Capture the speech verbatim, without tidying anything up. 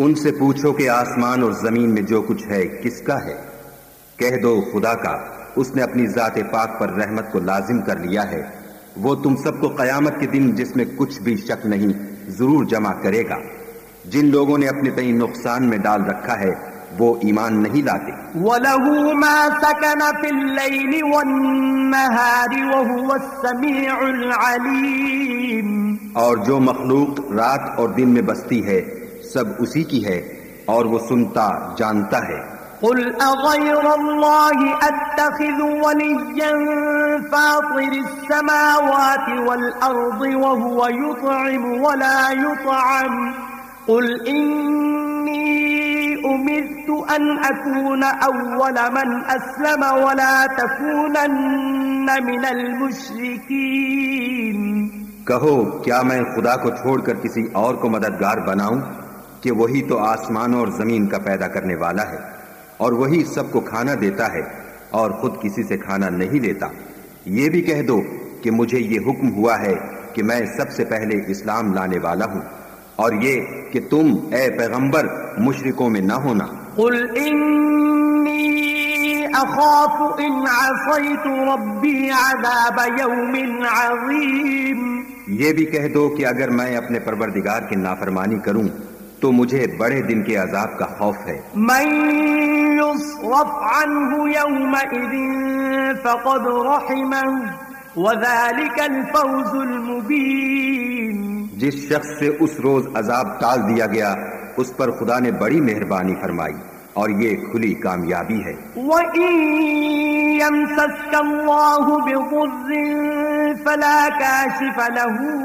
ان سے پوچھو کہ آسمان اور زمین میں جو کچھ ہے کس کا ہے؟ کہہ دو خدا کا، اس نے اپنی ذات پاک پر رحمت کو لازم کر لیا ہے، وہ تم سب کو قیامت کے دن جس میں کچھ بھی شک نہیں ضرور جمع کرے گا۔ جن لوگوں نے اپنے تئیں نقصان میں ڈال رکھا ہے وہ ایمان نہیں لاتے۔ وَلَهُ مَا سَكَنَ فِي اللَّيْلِ وَالنَّهَارِ وَهُوَ السَّمِيعُ الْعَلِيمُ، اور جو مخلوق رات اور دن میں بستی ہے سب اسی کی ہے اور وہ سنتا جانتا ہے۔ قُلْ أَغَيْرَ اللَّهِ أَتَّخِذُ وَلِيًّا فَاطِرِ السَّمَاوَاتِ وَالْأَرْضِ وَهُوَ يُطْعِمُ وَلَا يُطْعَمُ قُلْ إِنِّي أُمِرْتُ أَنْ أَكُونَ أَوَّلَ مَنْ أَسْلَمَ وَلَا تَكُونَنَّ مِنَ الْمُشْرِكِينَ۔ کہو کیا میں خدا کو چھوڑ کر کسی اور کو مددگار بناؤں کہ وہی تو آسمانوں اور زمین کا پیدا کرنے والا ہے اور وہی سب کو کھانا دیتا ہے اور خود کسی سے کھانا نہیں لیتا۔ یہ بھی کہہ دو کہ مجھے یہ حکم ہوا ہے کہ میں سب سے پہلے اسلام لانے والا ہوں، اور یہ کہ تم اے پیغمبر مشرکوں میں نہ ہونا۔ قل انی اخاف ان عصیت ربی عذاب یوم عظیم۔ یہ بھی کہہ دو کہ اگر میں اپنے پروردگار کی نافرمانی کروں تو مجھے بڑے دن کے عذاب کا خوف ہے۔ من يصرف عنه يومئذ فقد رحمه وذلك الفوز المبين۔ جس شخص سے اس روز عذاب ٹال دیا گیا اس پر خدا نے بڑی مہربانی فرمائی اور یہ کھلی کامیابی ہے۔ وَإِن يَمْسَسْكَ اللَّهُ بِضُرٍّ فَلَا كَاشِفَ لَهُ